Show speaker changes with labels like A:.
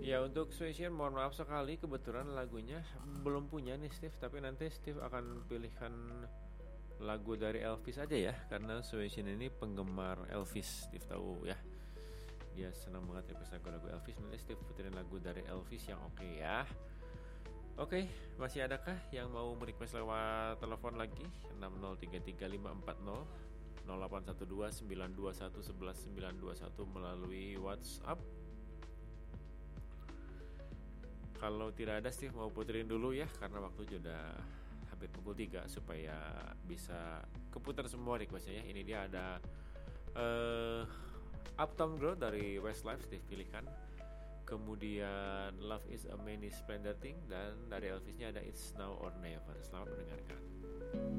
A: Ya untuk Suicide mohon maaf sekali kebetulan lagunya belum punya nih Steve, tapi nanti Steve akan pilihkan lagu dari Elvis aja ya, karena Suicide ini penggemar Elvis, Steve tahu ya. Dia senang banget request lagu-lagu Elvis. Nanti Steve puterin lagu dari Elvis yang oke ya. Oke, masih adakah yang mau merequest lewat telepon lagi? 6033540 0812 921 11 921 melalui WhatsApp. Kalau tidak ada, Steve mau puterin dulu ya, karena waktu sudah hampir pukul 3 supaya bisa keputar semua requestnya ya. Ini dia ada Uptown Girl dari Westlife, Steve pilihkan. Kemudian Love is a Many Splendid Thing, dan dari Elvisnya ada It's Now or Never. Selamat mendengarkan.